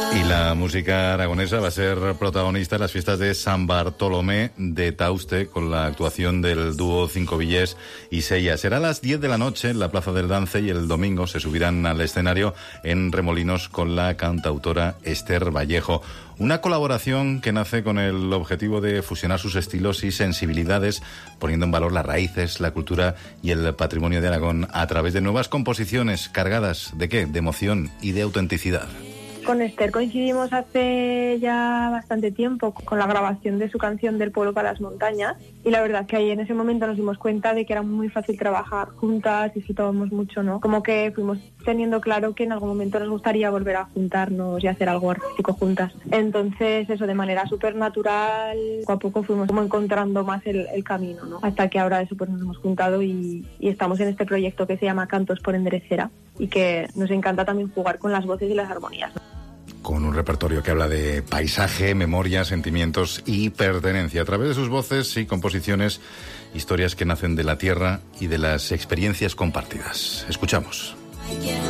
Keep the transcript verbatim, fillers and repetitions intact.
Y la música aragonesa va a ser protagonista en las fiestas de San Bartolomé de Tauste, con la actuación del dúo Cinco Villés y Sella. Será a las diez de la noche en la Plaza del Dance, y el domingo se subirán al escenario en Remolinos con la cantautora Esther Vallejo. Una colaboración que nace con el objetivo de fusionar sus estilos y sensibilidades, poniendo en valor las raíces, la cultura y el patrimonio de Aragón a través de nuevas composiciones cargadas ¿de qué? De emoción y de autenticidad. Con Esther coincidimos hace ya bastante tiempo con la grabación de su canción Del pueblo para las montañas, y la verdad que ahí en ese momento nos dimos cuenta de que era muy fácil trabajar juntas, disfrutábamos mucho, ¿no? Como que fuimos teniendo claro que en algún momento nos gustaría volver a juntarnos y hacer algo artístico juntas. Entonces eso, de manera súper natural, poco a poco fuimos como encontrando más el, el camino, ¿no? Hasta que ahora eso, pues nos hemos juntado y, y estamos en este proyecto que se llama Cantos por Enderecera, y que nos encanta también jugar con las voces y las armonías, ¿no? Con un repertorio que habla de paisaje, memoria, sentimientos y pertenencia. A través de sus voces y composiciones, historias que nacen de la tierra y de las experiencias compartidas. Escuchamos.